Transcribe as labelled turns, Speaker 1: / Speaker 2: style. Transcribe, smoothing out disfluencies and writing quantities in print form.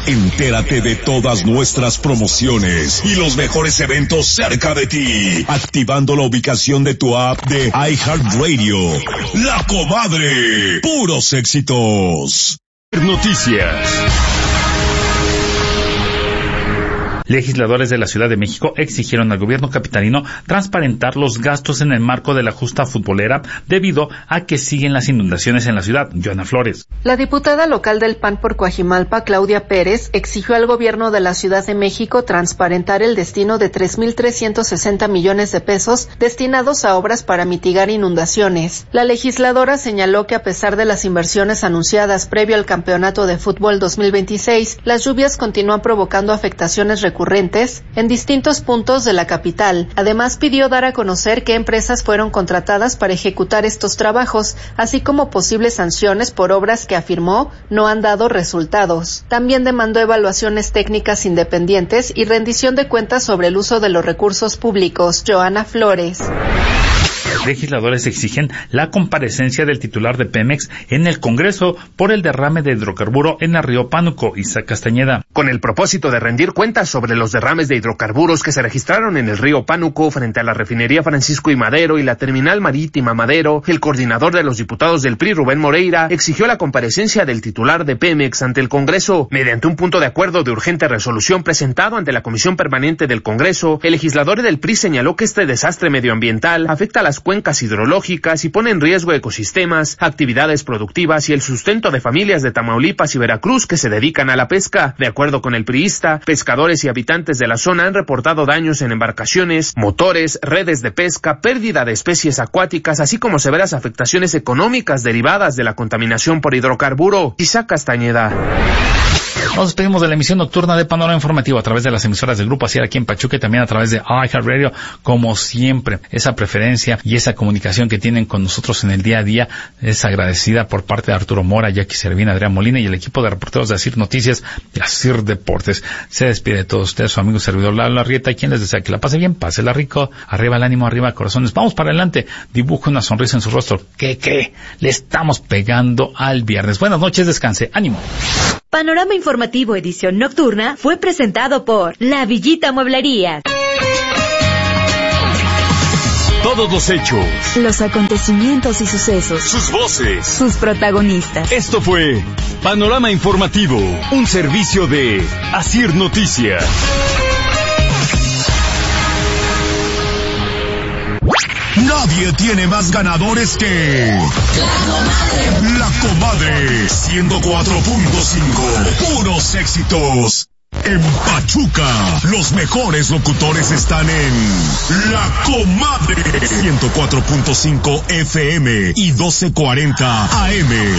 Speaker 1: Entérate de todas nuestras promociones y los mejores eventos cerca de ti, activando la ubicación de tu app de iHeartRadio. La Comadre, puros éxitos.
Speaker 2: Noticias. Legisladores de la Ciudad de México exigieron al gobierno capitalino transparentar los gastos en el marco de la justa futbolera debido a que siguen las inundaciones en la ciudad. Joana Flores.
Speaker 3: La diputada local del PAN por Coajimalpa, Claudia Pérez, exigió al gobierno de la Ciudad de México transparentar el destino de 3,360 millones de pesos destinados a obras para mitigar inundaciones. La legisladora señaló que a pesar de las inversiones anunciadas previo al Campeonato de Fútbol 2026, las lluvias continúan provocando afectaciones recurrentes en distintos puntos de la capital. Además, pidió dar a conocer qué empresas fueron contratadas para ejecutar estos trabajos, así como posibles sanciones por obras que afirmó no han dado resultados. También demandó evaluaciones técnicas independientes y rendición de cuentas sobre el uso de los recursos públicos. Joana Flores.
Speaker 2: Legisladores exigen la comparecencia del titular de Pemex en el Congreso por el derrame de hidrocarburo en el río Pánuco. Isaac Castañeda.
Speaker 4: Con el propósito de rendir cuentas sobre los derrames de hidrocarburos que se registraron en el río Pánuco frente a la refinería Francisco y Madero y la terminal marítima Madero, el coordinador de los diputados del PRI, Rubén Moreira, exigió la comparecencia del titular de Pemex ante el Congreso. Mediante un punto de acuerdo de urgente resolución presentado ante la Comisión Permanente del Congreso, el legislador del PRI señaló que este desastre medioambiental afecta a las cuencas hidrológicas y pone en riesgo ecosistemas, actividades productivas y el sustento de familias de Tamaulipas y Veracruz que se dedican a la pesca. De acuerdo con el priista, pescadores y habitantes de la zona han reportado daños en embarcaciones, motores, redes de pesca, pérdida de especies acuáticas, así como severas afectaciones económicas derivadas de la contaminación por hidrocarburo. Isaac Castañeda.
Speaker 2: Nos despedimos de la emisión nocturna de Panorama Informativo a través de las emisoras del Grupo Asir aquí en Pachuca y también a través de iHeartRadio. Como siempre, esa preferencia y esa comunicación que tienen con nosotros en el día a día es agradecida por parte de Arturo Mora, Jackie Servín, Adrián Molina y el equipo de reporteros de Asir Noticias y Asir Deportes. Se despide de todos ustedes su amigo servidor Lalo Arrieta, quien les desea que la pase bien, pásela rico, arriba el ánimo, arriba corazones, vamos para adelante, dibuje una sonrisa en su rostro. ¿Qué? Le estamos pegando al viernes. Buenas noches, descanse, ánimo.
Speaker 5: Panorama Informativo edición nocturna fue presentado por La Villita Mueblería.
Speaker 2: Todos los hechos,
Speaker 5: los acontecimientos y sucesos,
Speaker 2: sus voces,
Speaker 5: sus protagonistas.
Speaker 2: Esto fue Panorama Informativo, un servicio de Asir Noticias.
Speaker 1: Nadie tiene más ganadores que La Comadre 104.5. Puros éxitos. En Pachuca, los mejores locutores están en La Comadre 104.5 FM y 1240 AM.